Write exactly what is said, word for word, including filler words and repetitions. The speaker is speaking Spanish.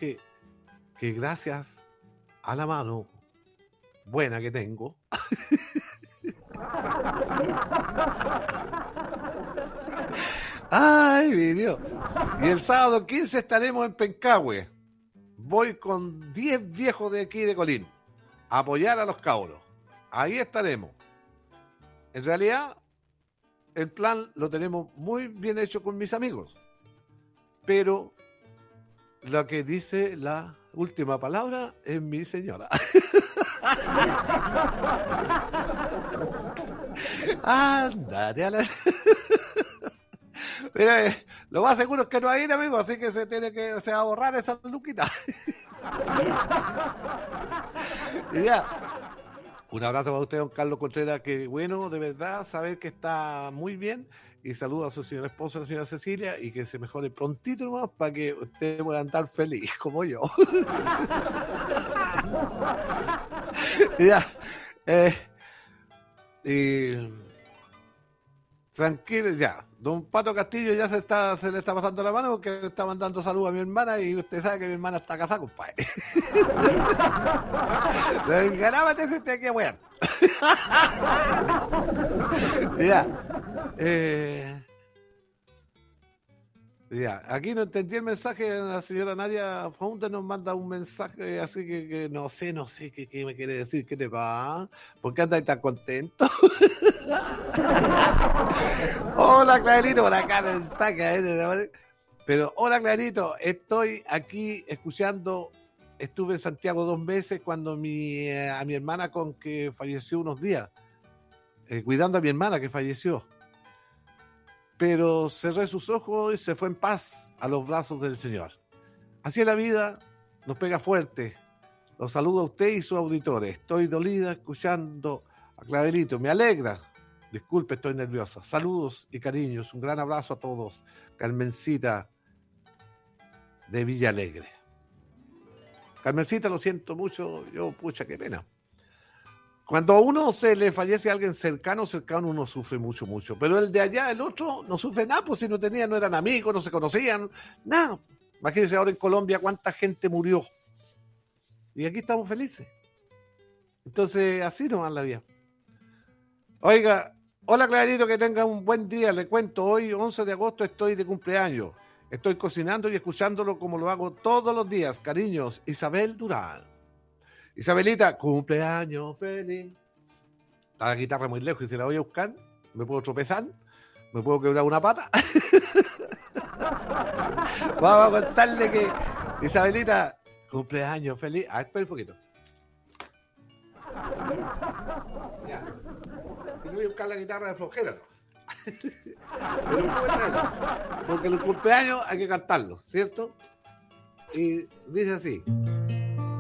dije que gracias a la mano buena que tengo, ay, mi Dios, y el sábado quince estaremos en Pencahue. Voy con diez viejos de aquí de Colín a apoyar a los cabros. Ahí estaremos. En realidad, el plan lo tenemos muy bien hecho con mis amigos. Pero lo que dice la última palabra es mi señora. Ándate a la... Mira, eh, lo más seguro es que no hay ir, amigo, así que se tiene que se va a borrar esa luquita. Y ya. Un abrazo para usted, don Carlos Contreras, que bueno, de verdad, saber que está muy bien. Y saludo a su señora esposa, la señora Cecilia, y que se mejore prontito nomás para que usted pueda andar feliz, como yo. Ya. Eh, y, tranquilo, ya. Don Pato Castillo ya se está se le está pasando la mano porque le está mandando saludos a mi hermana y usted sabe que mi hermana está casada, compadre. Ganábate si usted quiere wear. Ya. Eh, ya. Aquí no entendí el mensaje. La señora Nadia Founder nos manda un mensaje así que, que no sé, no sé qué, qué me quiere decir. ¿Qué te va? ¿Por qué andas tan contento? Hola, Clarito, por acá me saca, ¿eh? Pero hola, Clarito, estoy aquí escuchando. Estuve en Santiago dos meses cuando mi, eh, a mi hermana con que falleció unos días, eh, cuidando a mi hermana que falleció. Pero cerré sus ojos y se fue en paz a los brazos del Señor. Así es la vida, nos pega fuerte. Los saludo a usted y sus auditores. Estoy dolida escuchando a Clarito, me alegra. Disculpe, estoy nerviosa. Saludos y cariños. Un gran abrazo a todos. Carmencita de Villa Alegre. Carmencita, lo siento mucho. Yo, pucha, qué pena. Cuando a uno se le fallece a alguien cercano, cercano uno sufre mucho, mucho. Pero el de allá, el otro, no sufre nada, pues si no tenían, no eran amigos, no se conocían, nada. Imagínense ahora en Colombia cuánta gente murió. Y aquí estamos felices. Entonces, así nomás la vida. Oiga, hola Clarito, que tenga un buen día. Le cuento, hoy once de agosto estoy de cumpleaños. Estoy cocinando y escuchándolo como lo hago todos los días. Cariños, Isabel Durán. Isabelita, cumpleaños feliz. Está la guitarra muy lejos y si la voy a buscar, me puedo tropezar, me puedo quebrar una pata. Vamos a contarle que Isabelita, cumpleaños feliz. Ah, espera un poquito. Ya. Y no voy a buscar la guitarra de flojera, ¿no? Pero bueno, porque los cumpleaños hay que cantarlos, ¿cierto? Y dice así.